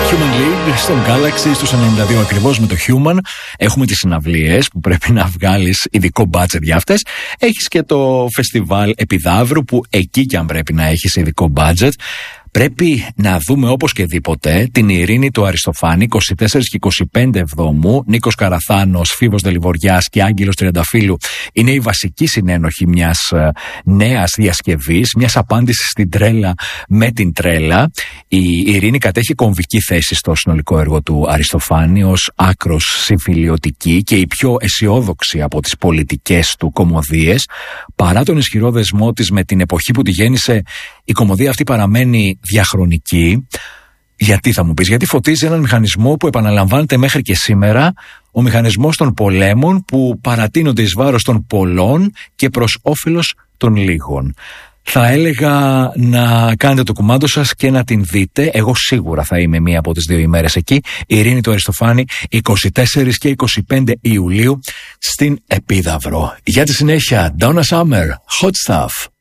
Human League στον Galaxy στους 92 ακριβώς με το Human. Έχουμε τις συναυλίες που πρέπει να βγάλεις ειδικό budget για αυτές. Έχεις και το φεστιβάλ Επιδαύρου που εκεί κι αν πρέπει να έχεις ειδικό budget. Πρέπει να δούμε όπως και δίποτε την Ειρήνη του Αριστοφάνη 24 και 25 Εβδόμου. Νίκος Καραθάνος, Φίβος Δελιβοριάς και Άγγελος Τριανταφύλου είναι η βασική συνένοχη μιας νέας διασκευής, μιας απάντησης στην τρέλα με την τρέλα. Η Ειρήνη κατέχει κομβική θέση στο συνολικό έργο του Αριστοφάνη ως άκρος συμφιλιωτική και η πιο αισιόδοξη από τις πολιτικές του κωμωδίες. Παρά τον ισχυρό δεσμό της με την εποχή που τη γέννησε, η κωμωδία αυτή παραμένει διαχρονική. Γιατί θα μου πεις? Γιατί φωτίζει έναν μηχανισμό που επαναλαμβάνεται μέχρι και σήμερα, ο μηχανισμός των πολέμων που παρατείνονται εις βάρος των πολλών και προς όφελος των λίγων. Θα έλεγα να κάνετε το κουμάντο σας και να την δείτε. Εγώ σίγουρα θα είμαι μία από τις δύο ημέρες εκεί. Η Ειρήνη του Αριστοφάνη 24 και 25 Ιουλίου στην Επίδαυρο. Για τη συνέχεια, Donna Summer, Hot Stuff.